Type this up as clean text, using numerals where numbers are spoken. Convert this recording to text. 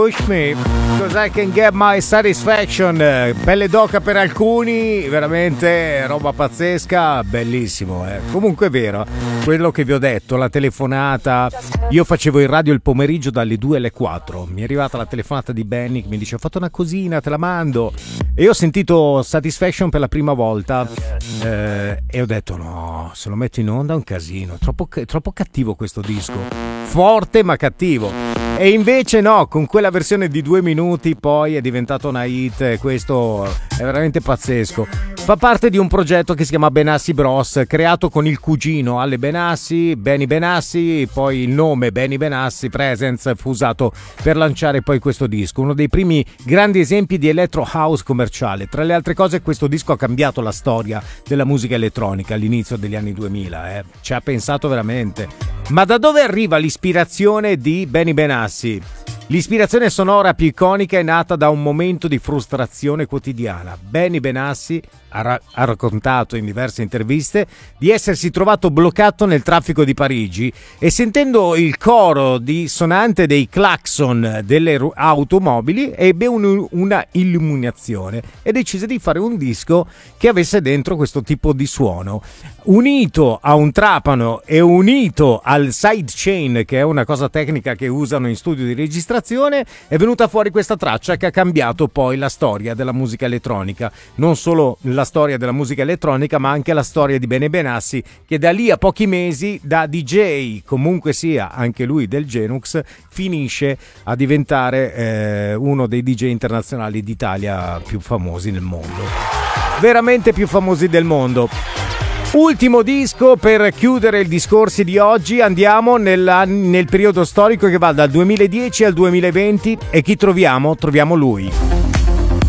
Push Me, cause I can get my satisfaction. Pelle d'oca per alcuni, veramente roba pazzesca, bellissimo. Comunque è vero, quello che vi ho detto, la telefonata. Io facevo il radio il pomeriggio dalle 2 alle 4. Mi è arrivata la telefonata di Benny che mi dice: ho fatto una cosina, te la mando. E io ho sentito Satisfaction per la prima volta e ho detto: no, se lo metto in onda è un casino, troppo cattivo questo disco, forte ma cattivo. E invece no, con quella versione di 2 minuti poi è diventato una hit, e questo è veramente pazzesco. Fa parte di un progetto che si chiama Benassi Bros, creato con il cugino Ale Benassi, Benny Benassi, poi il nome Benny Benassi Presents fu usato per lanciare poi questo disco, uno dei primi grandi esempi di electro house commerciale. Tra le altre cose, questo disco ha cambiato la storia della musica elettronica all'inizio degli anni 2000, ci ha pensato veramente. Ma da dove arriva l'ispirazione di Benny Benassi? L'ispirazione sonora più iconica è nata da un momento di frustrazione quotidiana. Benny Benassi ha raccontato in diverse interviste di essersi trovato bloccato nel traffico di Parigi e, sentendo il coro dissonante dei clacson delle automobili, ebbe una illuminazione e decise di fare un disco che avesse dentro questo tipo di suono. Unito a un trapano e unito al sidechain, che è una cosa tecnica che usano in studio di registrazione, è venuta fuori questa traccia che ha cambiato poi la storia della musica elettronica. Non solo la storia della musica elettronica, ma anche la storia di Benny Benassi, che da lì a pochi mesi, da DJ, comunque sia anche lui del Genux, finisce a diventare uno dei DJ internazionali d'Italia più famosi nel mondo. Veramente più famosi del mondo. Ultimo disco per chiudere i discorsi di oggi. Andiamo nel periodo storico che va dal 2010 al 2020 e chi troviamo? Troviamo lui.